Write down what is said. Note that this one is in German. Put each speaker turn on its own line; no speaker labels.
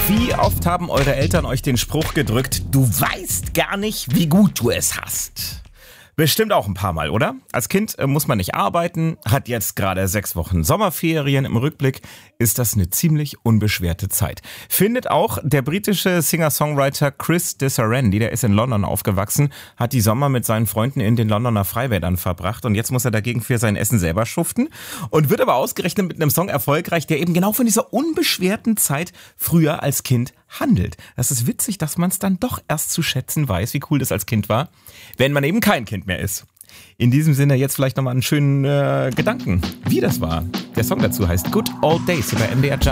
Wie oft haben eure Eltern euch den Spruch gedrückt, du weißt gar nicht, wie gut du es hast? Bestimmt auch ein paar Mal, oder? Als Kind muss man nicht arbeiten, hat jetzt gerade 6 Wochen Sommerferien. Im Rückblick ist das eine ziemlich unbeschwerte Zeit. Findet auch der britische Singer-Songwriter Chris Disarandi, der ist in London aufgewachsen, hat die Sommer mit seinen Freunden in den Londoner Freiwäldern verbracht und jetzt muss er dagegen für sein Essen selber schuften und wird aber ausgerechnet mit einem Song erfolgreich, der eben genau von dieser unbeschwerten Zeit früher als Kind handelt. Das ist witzig, dass man es dann doch erst zu schätzen weiß, wie cool das als Kind war, wenn man eben kein Kind mehr ist. In diesem Sinne jetzt vielleicht nochmal einen schönen Gedanken, wie das war. Der Song dazu heißt Good Old Days über MDR Jump.